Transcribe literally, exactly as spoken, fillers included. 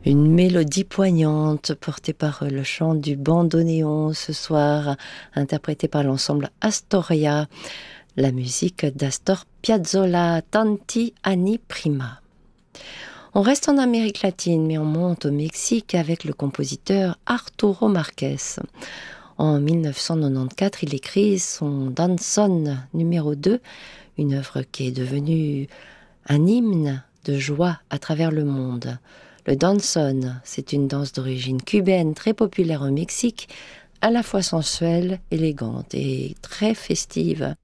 Une mélodie poignante portée par le chant du bandoneon ce soir, interprétée par l'ensemble Astoria, la musique d'Astor Piazzolla, Tanti anni prima. On reste en Amérique latine, mais on monte au Mexique avec le compositeur Arturo Márquez. En mille neuf cent quatre-vingt-quatorze, il écrit son Danzón numéro deux, une œuvre qui est devenue un hymne de joie à travers le monde. Le danzón, c'est une danse d'origine cubaine très populaire au Mexique, à la fois sensuelle, élégante et très festive.